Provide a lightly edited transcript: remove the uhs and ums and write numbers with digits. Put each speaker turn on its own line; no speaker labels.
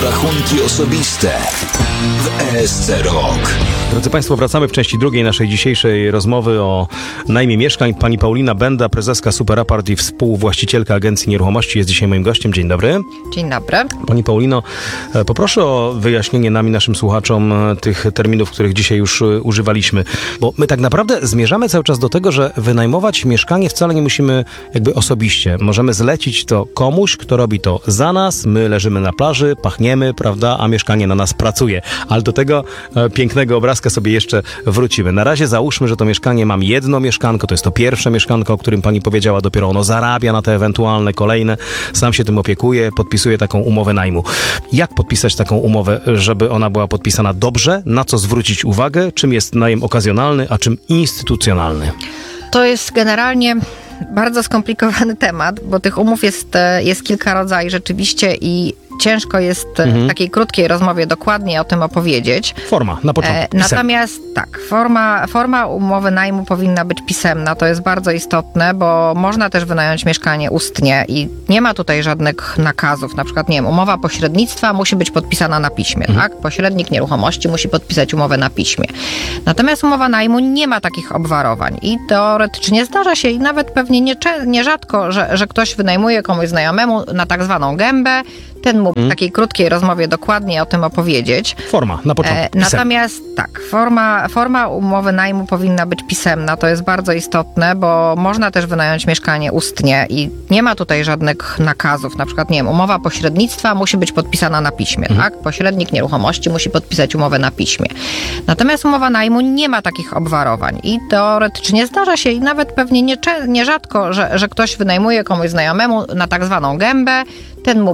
Rachunki osobiste w ESC Rok.
Drodzy Państwo, wracamy w części drugiej naszej dzisiejszej rozmowy o najmie mieszkań. Pani Paulina Benda, prezeska Superapart i współwłaścicielka Agencji Nieruchomości jest dzisiaj moim gościem. Dzień dobry.
Dzień dobry.
Pani Paulino, poproszę o wyjaśnienie nam i naszym słuchaczom tych terminów, których dzisiaj już używaliśmy. Bo my tak naprawdę zmierzamy cały czas do tego, że wynajmować mieszkanie wcale nie musimy jakby osobiście. Możemy zlecić to komuś, kto robi to za nas. My leżymy na plaży, pachniemy, prawda, a mieszkanie na nas pracuje. Ale do tego pięknego obrazka sobie jeszcze wrócimy. Na razie załóżmy, że to mieszkanie mam jedno mieszkanko, to jest to pierwsze mieszkanko, o którym pani powiedziała, dopiero ono zarabia na te ewentualne kolejne, sam się tym opiekuje, podpisuje taką umowę najmu. Jak podpisać taką umowę, żeby ona była podpisana dobrze? Na co zwrócić uwagę? Czym jest najem okazjonalny, a czym instytucjonalny?
To jest generalnie bardzo skomplikowany temat, bo tych umów jest kilka rodzajów rzeczywiście i ciężko jest w takiej krótkiej rozmowie dokładnie o tym opowiedzieć.
Forma, na początku.
Natomiast tak, forma umowy najmu powinna być pisemna. To jest bardzo istotne, bo można też wynająć mieszkanie ustnie i nie ma tutaj żadnych nakazów. Na przykład, nie wiem, umowa pośrednictwa musi być podpisana na piśmie, tak? Pośrednik nieruchomości musi podpisać umowę na piśmie. Natomiast umowa najmu nie ma takich obwarowań i teoretycznie zdarza się i nawet pewnie nierzadko, że ktoś wynajmuje komuś znajomemu na tak zwaną gębę. Ten mógł w takiej krótkiej rozmowie dokładnie o tym opowiedzieć.
Forma, na początku.
Natomiast tak, forma umowy najmu powinna być pisemna. To jest bardzo istotne, bo można też wynająć mieszkanie ustnie i nie ma tutaj żadnych nakazów. Na przykład, nie wiem, umowa pośrednictwa musi być podpisana na piśmie, tak? Pośrednik nieruchomości musi podpisać umowę na piśmie. Natomiast umowa najmu nie ma takich obwarowań i teoretycznie zdarza się i nawet pewnie nierzadko, że ktoś wynajmuje komuś znajomemu na tak zwaną gębę. Ten mógł